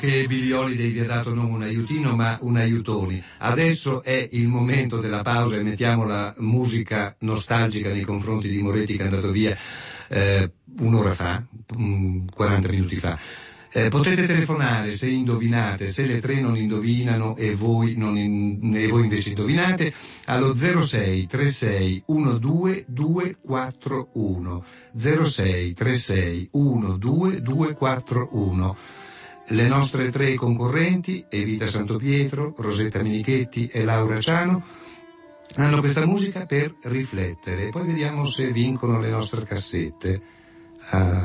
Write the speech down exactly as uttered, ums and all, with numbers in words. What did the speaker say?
che Billy Holiday vi ha dato non un aiutino ma un aiutoni. Adesso è il momento della pausa e mettiamo la musica nostalgica nei confronti di Moretti, che è andato via eh, un'ora fa, quaranta minuti fa. Eh, potete telefonare se indovinate, se le tre non indovinano e voi, non in, e voi invece indovinate, allo zero sei trentasei dodici due quattro uno zero sei trentasei dodici due quattro uno. Le nostre tre concorrenti, Evita Santopietro, Rosetta Minichetti e Laura Ciano, hanno questa musica per riflettere. Poi vediamo se vincono le nostre cassette. Uh,